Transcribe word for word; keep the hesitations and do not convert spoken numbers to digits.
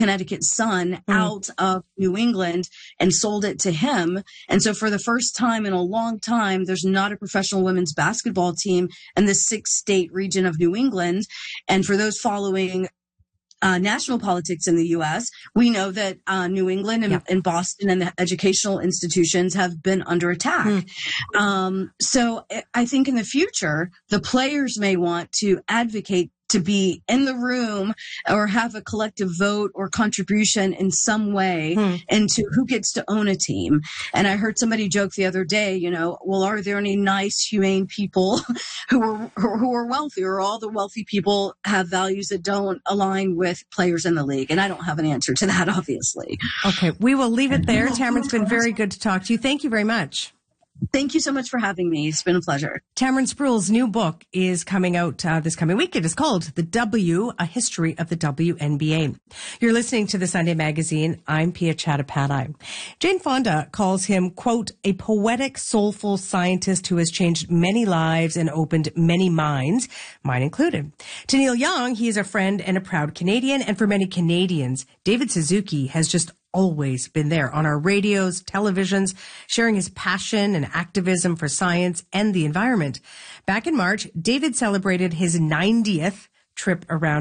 Connecticut Sun mm. out of New England and sold it to him. And so for the first time in a long time, there's not a professional women's basketball team in the six state region of New England. And for those following Uh, national politics in the U S, we know that uh, New England and, yeah. and Boston and the educational institutions have been under attack. Mm. Um, so I think in the future, the players may want to advocate to be in the room or have a collective vote or contribution in some way hmm. into who gets to own a team. And I heard somebody joke the other day, you know, well, are there any nice, humane people who are, who are wealthy, or all the wealthy people have values that don't align with players in the league? And I don't have an answer to that, obviously. Okay. We will leave it there. Tamara, it's been very good to talk to you. Thank you very much. Thank you so much for having me. It's been a pleasure. Tamara Spruill's new book is coming out uh, this coming week. It is called The W, A History of the W N B A. You're listening to the Sunday Magazine. I'm Pia Chattopadhyay. Jane Fonda calls him, quote, a poetic, soulful scientist who has changed many lives and opened many minds, mine included. To Neil Young, he is a friend and a proud Canadian. And for many Canadians, David Suzuki has just always been there on our radios, televisions, sharing his passion and activism for science and the environment. Back in March, David celebrated his ninetieth trip around